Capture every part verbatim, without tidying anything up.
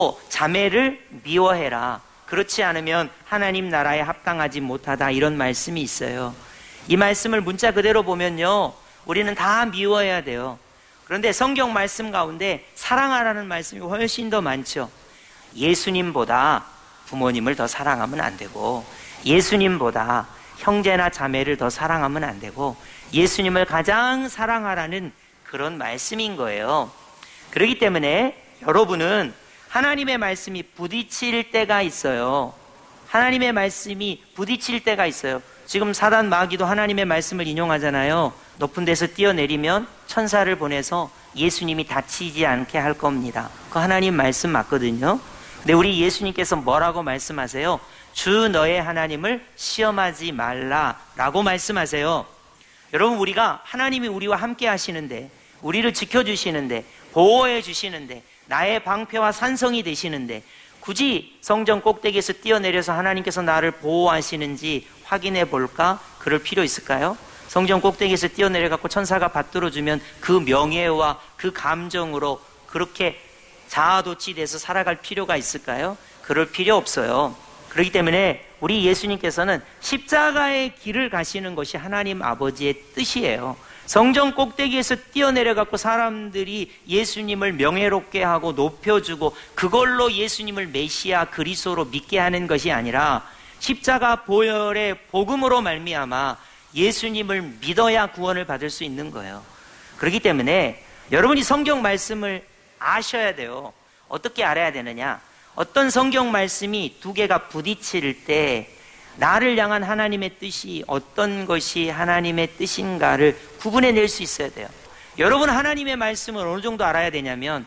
자매를 미워해라. 그렇지 않으면 하나님 나라에 합당하지 못하다. 이런 말씀이 있어요. 이 말씀을 문자 그대로 보면요, 우리는 다 미워해야 돼요. 그런데 성경 말씀 가운데 사랑하라는 말씀이 훨씬 더 많죠. 예수님보다 부모님을 더 사랑하면 안 되고, 예수님보다 형제나 자매를 더 사랑하면 안 되고, 예수님을 가장 사랑하라는 그런 말씀인 거예요. 그렇기 때문에 여러분은 하나님의 말씀이 부딪힐 때가 있어요. 하나님의 말씀이 부딪힐 때가 있어요. 지금 사단 마귀도 하나님의 말씀을 인용하잖아요. 높은 데서 뛰어내리면 천사를 보내서 예수님이 다치지 않게 할 겁니다. 그 하나님 말씀 맞거든요. 근데 우리 예수님께서 뭐라고 말씀하세요? 주 너의 하나님을 시험하지 말라라고 말씀하세요. 여러분, 우리가 하나님이 우리와 함께 하시는데, 우리를 지켜주시는데, 보호해 주시는데, 나의 방패와 산성이 되시는데, 굳이 성전 꼭대기에서 뛰어내려서 하나님께서 나를 보호하시는지 확인해 볼까? 그럴 필요 있을까요? 성전 꼭대기에서 뛰어내려 갖고 천사가 받들어주면 그 명예와 그 감정으로 그렇게 자아도취돼서 살아갈 필요가 있을까요? 그럴 필요 없어요. 그렇기 때문에 우리 예수님께서는 십자가의 길을 가시는 것이 하나님 아버지의 뜻이에요. 성전 꼭대기에서 뛰어내려 갖고 사람들이 예수님을 명예롭게 하고 높여주고 그걸로 예수님을 메시아 그리스도로 믿게 하는 것이 아니라 십자가 보혈의 복음으로 말미암아 예수님을 믿어야 구원을 받을 수 있는 거예요. 그렇기 때문에 여러분이 성경 말씀을 아셔야 돼요. 어떻게 알아야 되느냐? 어떤 성경 말씀이 두 개가 부딪힐 때 나를 향한 하나님의 뜻이 어떤 것이 하나님의 뜻인가를 구분해낼 수 있어야 돼요. 여러분, 하나님의 말씀을 어느 정도 알아야 되냐면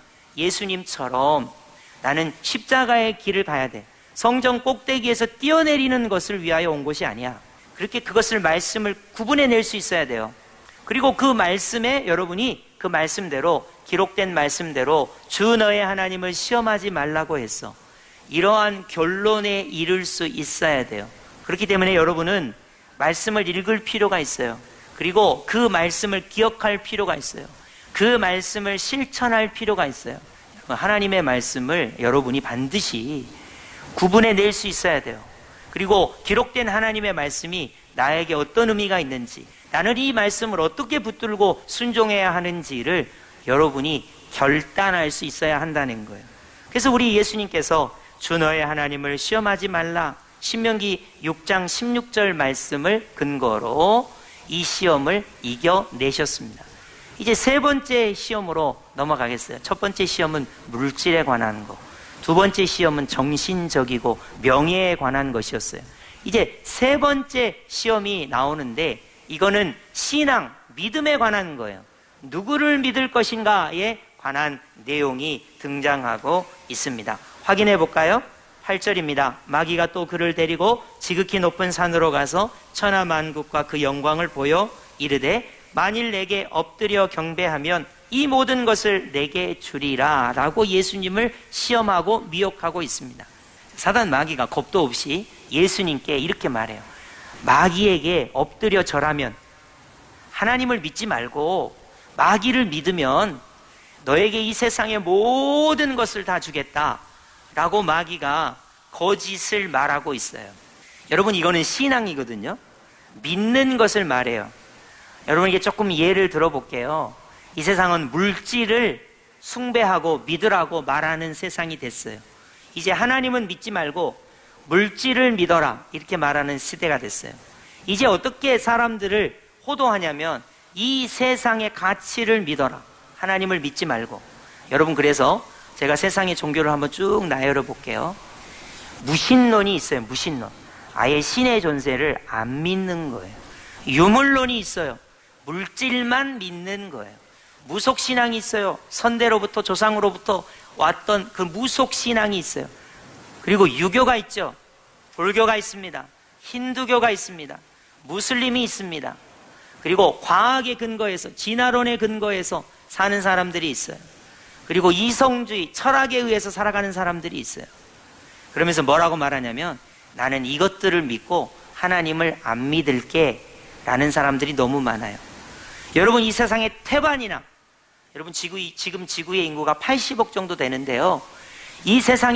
예수님처럼 나는 십자가의 길을 가야 돼. 성전 꼭대기에서 뛰어내리는 것을 위하여 온 것이 아니야. 그렇게 그것을 말씀을 구분해낼 수 있어야 돼요. 그리고 그 말씀에 여러분이 그 말씀대로, 기록된 말씀대로 주 너의 하나님을 시험하지 말라고 했어. 이러한 결론에 이를 수 있어야 돼요. 그렇기 때문에 여러분은 말씀을 읽을 필요가 있어요. 그리고 그 말씀을 기억할 필요가 있어요. 그 말씀을 실천할 필요가 있어요. 하나님의 말씀을 여러분이 반드시 구분해낼 수 있어야 돼요. 그리고 기록된 하나님의 말씀이 나에게 어떤 의미가 있는지, 나는 이 말씀을 어떻게 붙들고 순종해야 하는지를 여러분이 결단할 수 있어야 한다는 거예요. 그래서 우리 예수님께서 주 너의 하나님을 시험하지 말라, 신명기 육 장 십육 절 말씀을 근거로 이 시험을 이겨내셨습니다. 이제 세 번째 시험으로 넘어가겠어요. 첫 번째 시험은 물질에 관한 거, 두 번째 시험은 정신적이고 명예에 관한 것이었어요. 이제 세 번째 시험이 나오는데 이거는 신앙, 믿음에 관한 거예요. 누구를 믿을 것인가에 관한 내용이 등장하고 있습니다. 확인해 볼까요? 팔 절입니다. 마귀가 또 그를 데리고 지극히 높은 산으로 가서 천하만국과 그 영광을 보여 이르되 만일 내게 엎드려 경배하면 이 모든 것을 내게 주리라 라고 예수님을 시험하고 미혹하고 있습니다. 사단 마귀가 겁도 없이 예수님께 이렇게 말해요. 마귀에게 엎드려 절하면, 하나님을 믿지 말고 마귀를 믿으면 너에게 이 세상의 모든 것을 다 주겠다 라고 마귀가 거짓을 말하고 있어요. 여러분, 이거는 신앙이거든요. 믿는 것을 말해요. 여러분에게 조금 예를 들어볼게요. 이 세상은 물질을 숭배하고 믿으라고 말하는 세상이 됐어요. 이제 하나님은 믿지 말고 물질을 믿어라 이렇게 말하는 시대가 됐어요. 이제 어떻게 사람들을 호도하냐면 이 세상의 가치를 믿어라, 하나님을 믿지 말고. 여러분, 그래서 제가 세상의 종교를 한번 쭉 나열해 볼게요. 무신론이 있어요. 무신론. 아예 신의 존재를 안 믿는 거예요. 유물론이 있어요. 물질만 믿는 거예요. 무속신앙이 있어요. 선대로부터 조상으로부터 왔던 그 무속신앙이 있어요. 그리고 유교가 있죠. 불교가 있습니다. 힌두교가 있습니다. 무슬림이 있습니다. 그리고 과학의 근거에서, 진화론의 근거에서 사는 사람들이 있어요. 그리고 이성주의, 철학에 의해서 살아가는 사람들이 있어요. 그러면서 뭐라고 말하냐면 나는 이것들을 믿고 하나님을 안 믿을게 라는 사람들이 너무 많아요. 여러분, 이 세상의 태반이나, 여러분 지구, 지금 지구의 인구가 팔십억 정도 되는데요. 이 세상에